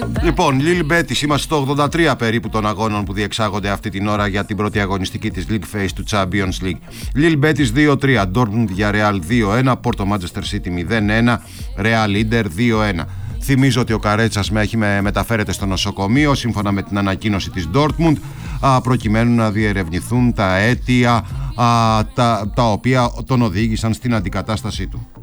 Λοιπόν, Lil Betis, είμαστε στο 83 περίπου των αγώνων που διεξάγονται αυτή την ώρα για την πρώτη αγωνιστική της League Phase του Champions League. Lil Betis 2-3, Dortmund για Real 2-1, Porto Manchester City 0-1, Real Inter 2-1. Θυμίζω ότι ο Καρέτσας μεταφέρεται στο νοσοκομείο σύμφωνα με την ανακοίνωση της Dortmund, προκειμένου να διερευνηθούν τα αίτια τα οποία τον οδήγησαν στην αντικατάστασή του.